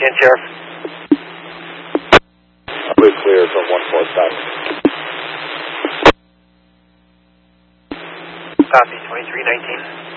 again, Sheriff. We're clear from 147. Copy, 2319.